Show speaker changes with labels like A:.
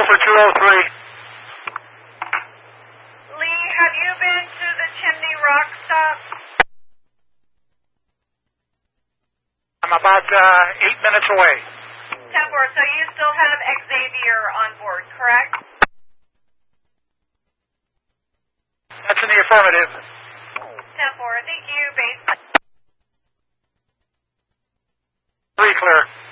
A: for 203.
B: Lee, have you been to the Chimney Rock stop?
A: I'm about 8 minutes away.
B: 10-4, so you still have Xavier on board, correct?
A: That's in the affirmative.
B: 10-4, thank you, base.
A: 3 clear.